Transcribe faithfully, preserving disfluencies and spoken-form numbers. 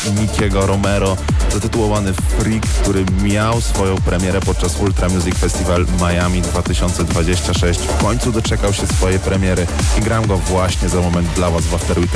Nickiego Romero, zatytułowany Freak, który miał swoją premierę podczas Ultra Music Festival Miami dwa tysiące dwudziesty szósty. W końcu doczekał się swojej premiery i gram go właśnie za moment dla Was w After Weekend.